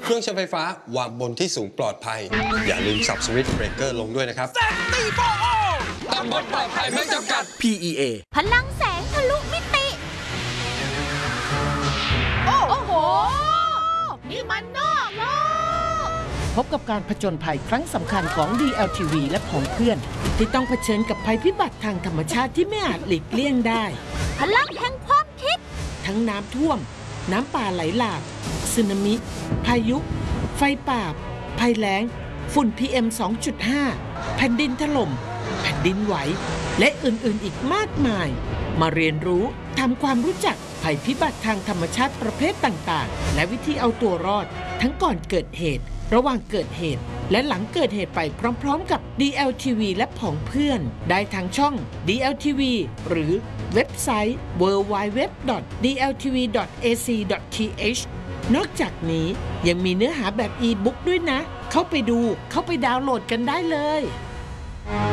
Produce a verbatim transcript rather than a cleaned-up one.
เครื่องใช้ไฟฟ้าวางบนที่สูงปลอดภัยอย่าลืมสับสวิตช์เบรกเกอร์ลงด้วยนะครับตำบลปลอดภัยไม่จำกัดพี อี เอพลังแสงทะลุมิติโอ้โหนี่มันนอกโลกพบกับการผจญภัยครั้งสำคัญของ ดี แอล ที วี และของเพื่อนที่ต้องเผชิญกับภัยพิบัติทางธรรมชาติที่ไม่อาจหลีกเลี่ยงได้พลังแห่งความคิดทั้งน้ำท่วมน้ำป่าไหลหลากสึนามิพายุไฟป่าภัยแล้งฝุ่น พี เอ็ม สองจุดห้า แผ่นดินถล่มแผ่นดินไหวและอื่นๆอีกมากมายมาเรียนรู้ทำความรู้จักภัยพิบัติทางธรรมชาติประเภทต่างๆและวิธีเอาตัวรอดทั้งก่อนเกิดเหตุระหว่างเกิดเหตุและหลังเกิดเหตุไปพร้อมๆกับ ดี แอล ที วี และผองเพื่อนได้ทางช่อง ดี แอล ที วี หรือเว็บไซต์ ดับเบิลยู ดับเบิลยู ดับเบิลยู ดอท ดี แอล ที วี ดอท เอ ซี ดอท ที เอช นอกจากนี้ยังมีเนื้อหาแบบอีบุ๊กด้วยนะเข้าไปดูเข้าไปดาวน์โหลดกันได้เลย